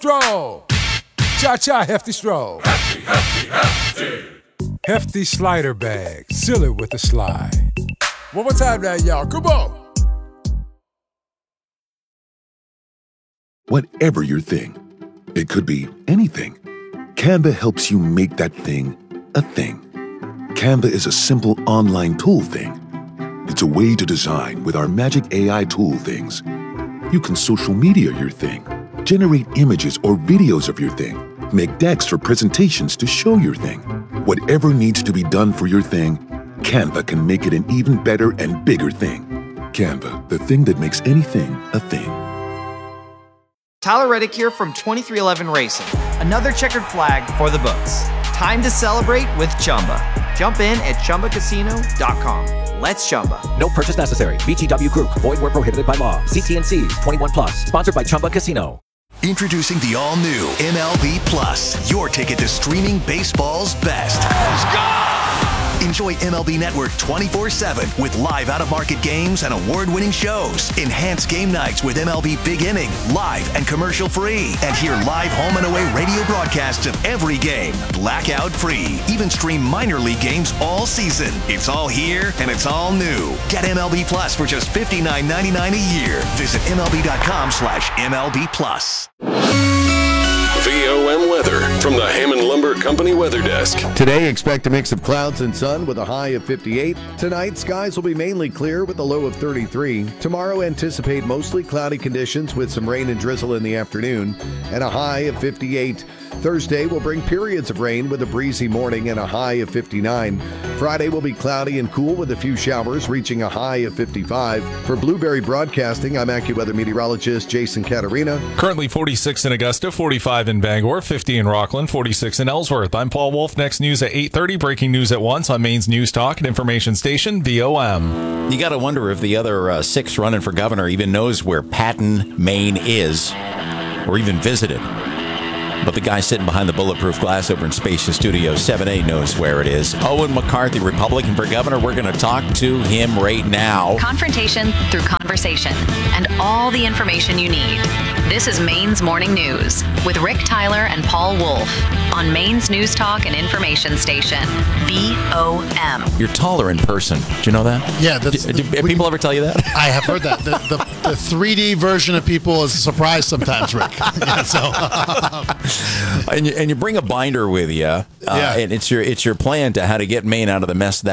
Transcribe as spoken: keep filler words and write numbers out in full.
stroll. Cha-cha, hefty stroll. Hefty, hefty, hefty. Hefty slider bag. Seal it with a slide. One more time now, y'all. Come on. Whatever your thing, it could be anything. Canva helps you make that thing a thing. Canva is a simple online tool thing. It's a way to design with our magic A I tool things. You can social media your thing, generate images or videos of your thing, make decks for presentations to show your thing. Whatever needs to be done for your thing, Canva can make it an even better and bigger thing. Canva, the thing that makes anything a thing. Tyler Reddick here from twenty-three eleven Racing. Another checkered flag for the books. Time to celebrate with Chumba. Jump in at Chumba Casino dot com. Let's Chumba. No purchase necessary. V G W Group. Void where prohibited by law. See T and C's. twenty-one plus. Sponsored by Chumba Casino. Introducing the all-new M L B Plus, your ticket to streaming baseball's best. Let's go! Enjoy M L B Network twenty-four seven with live out-of-market games and award-winning shows. Enhanced game nights with M L B Big Inning, live and commercial-free. And hear live home and away radio broadcasts of every game, blackout-free. Even stream minor league games all season. It's all here and it's all new. Get M L B Plus for just fifty-nine ninety-nine a year. Visit MLB.com slash MLB Plus. V O M weather from the Hammond Lumber Company Weather Desk. Today, expect a mix of clouds and sun with a high of fifty-eight. Tonight, skies will be mainly clear with a low of thirty-three. Tomorrow, anticipate mostly cloudy conditions with some rain and drizzle in the afternoon and a high of fifty-eight. Thursday will bring periods of rain with a breezy morning and a high of fifty-nine. Friday will be cloudy and cool with a few showers, reaching a high of fifty-five. For Blueberry Broadcasting, I'm AccuWeather meteorologist Jason Catarina. Currently forty-six in Augusta, forty-five in Bangor, fifty in Rockland, forty-six in Ellsworth. I'm Paul Wolf. Next news at eight thirty. Breaking news at once on Maine's News Talk and Information Station, V O M. You got to wonder if the other uh, six running for governor even knows where Patton, Maine is, or even visited. But the guy sitting behind the bulletproof glass over in Spacious Studio seven A knows where it is. Owen McCarthy, Republican for governor. We're going to talk to him right now. Confrontation through conversation and all the information you need. This is Maine's Morning News with Rick Tyler and Paul Wolf on Maine's News Talk and Information Station, V O M. You're taller in person. Do you know that? Yeah. That's, do, do we, people ever tell you that? I have heard that. The, the, the three D version of people is a surprise sometimes, Rick. Yeah, so... and, you, and you bring a binder with you, uh, yeah. and it's your it's your plan to how to get Maine out of the mess that